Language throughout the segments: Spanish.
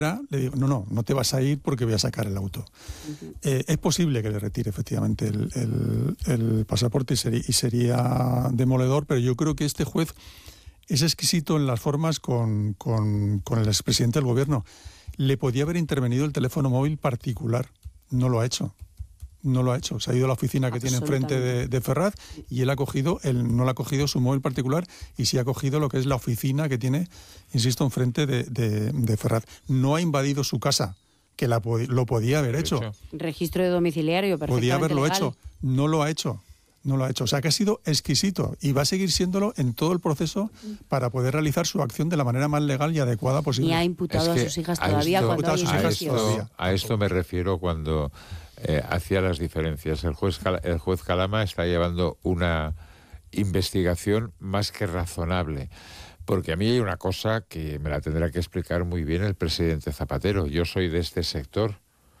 le digo, no te vas a ir porque voy a sacar el auto. Es posible que le retire efectivamente el pasaporte y sería demoledor, pero yo creo que este juez es exquisito en las formas con el expresidente del gobierno. Le podía haber intervenido el teléfono móvil particular, no lo ha hecho. No lo ha hecho. Se ha ido a la oficina que tiene enfrente de Ferraz y él no le ha cogido su móvil particular y sí ha cogido lo que es la oficina que tiene, insisto, enfrente de Ferraz. No ha invadido su casa, que lo podía haber hecho. Registro de domiciliario, perfectamente podía haberlo legal. hecho. No lo ha hecho. No lo ha hecho. O sea, que ha sido exquisito y va a seguir siéndolo en todo el proceso para poder realizar su acción de la manera más legal y adecuada posible. Y ha imputado a sus hijas todavía cuando hay indicios. A esto me refiero cuando hacía las diferencias. El juez Calama está llevando una investigación más que razonable. Porque a mí hay una cosa que me la tendrá que explicar muy bien el presidente Zapatero. Yo soy de este sector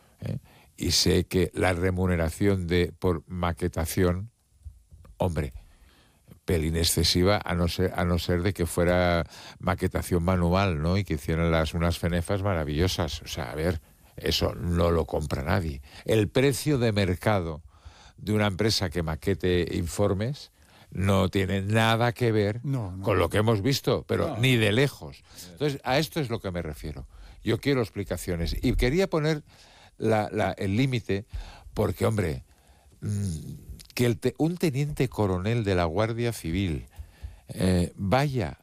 y sé que la remuneración por maquetación, hombre, pelín excesiva, a no ser de que fuera maquetación manual, ¿no? Y que hicieran unas fenefas maravillosas. O sea, a ver, eso no lo compra nadie. El precio de mercado de una empresa que maquete informes no tiene nada que ver con lo que hemos visto, pero ni de lejos. Entonces, a esto es lo que me refiero. Yo quiero explicaciones. Y quería poner el límite porque, hombre, que un teniente coronel de la Guardia Civil vaya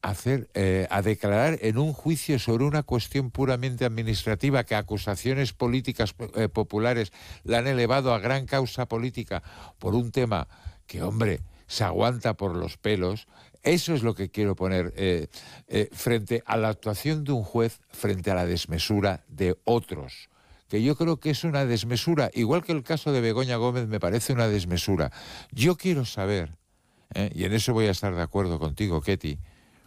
a declarar en un juicio sobre una cuestión puramente administrativa que acusaciones políticas populares la han elevado a gran causa política por un tema que, hombre, se aguanta por los pelos. Eso es lo que quiero poner frente a la actuación de un juez, frente a la desmesura de otros, que yo creo que es una desmesura, igual que el caso de Begoña Gómez me parece una desmesura. Yo quiero saber, y en eso voy a estar de acuerdo contigo, Ketty,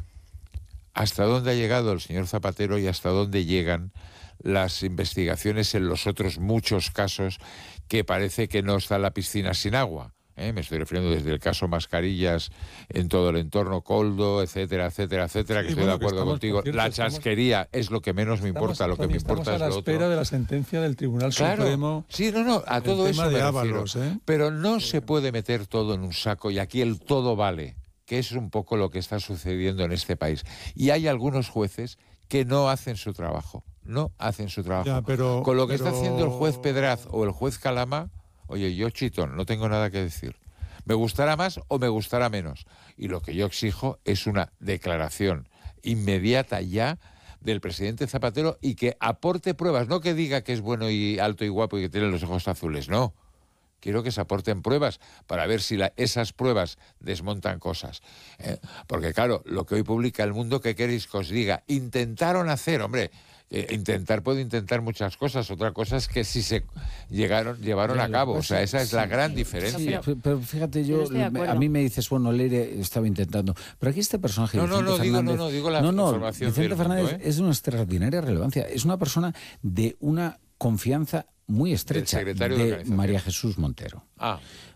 hasta dónde ha llegado el señor Zapatero y hasta dónde llegan las investigaciones en los otros muchos casos que parece que no está la piscina sin agua. Me estoy refiriendo desde el caso Mascarillas en todo el entorno, Coldo, etcétera, etcétera, etcétera, que estoy de acuerdo contigo. La chasquería es lo que menos me importa, lo que me importa es lo otro. Estamos a la espera de la sentencia del Tribunal Supremo. Sí, a todo eso me refiero. Pero no se puede meter todo en un saco y aquí el todo vale, que es un poco lo que está sucediendo en este país. Y hay algunos jueces que no hacen su trabajo, Ya, pero, con lo que está haciendo el juez Pedraz o el juez Calama. Oye, yo, chitón, no tengo nada que decir. Me gustará más o me gustará menos. Y lo que yo exijo es una declaración inmediata ya del presidente Zapatero y que aporte pruebas. No que diga que es bueno y alto y guapo y que tiene los ojos azules, no. Quiero que se aporten pruebas para ver si esas pruebas desmontan cosas. Porque claro, lo que hoy publica El Mundo, ¿qué queréis que os diga? Intentaron hacer, hombre... puedo intentar muchas cosas, otra cosa es que si se llevaron a cabo, o sea, esa es la gran diferencia. Pero fíjate, a mí me dices, bueno, Leire estaba intentando, pero aquí este personaje digo la información Vicente Fernández es de una extraordinaria relevancia, es una persona de una confianza muy estrecha de María Jesús Montero.